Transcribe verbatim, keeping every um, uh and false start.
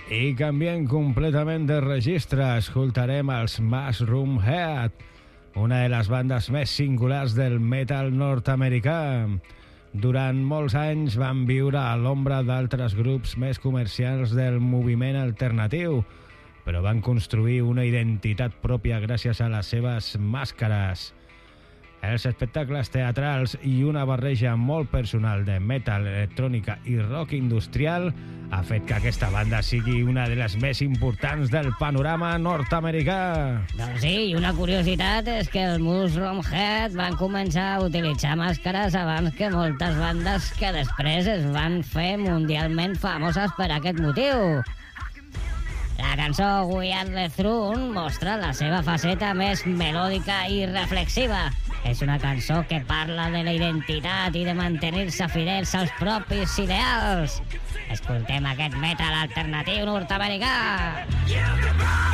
I canviem completament de registre, escoltarem els Mushroom Head, una de les bandes més singulars del metal nord-americà. Durant molts anys van viure a l'ombra d'altres grups més comercials del moviment alternatiu, però van construir una identitat pròpia gràcies a les seves màscares. Els espectacles teatrals i una barreja molt personal de metal, electrònica i rock industrial ha fet que aquesta banda sigui una de les més importants del panorama nord-americà. Doncs sí, i una curiositat és que els Mushroom Head van començar a utilitzar màscares abans que moltes bandes que després es van fer mundialment famoses per aquest motiu. La cançó We Are The Throne mostra la seva faceta més melòdica i reflexiva. És una cançó que parla de la identitat i de mantenir-se fidels als propis ideals. Escoltem aquest metal alternatiu nord-americà.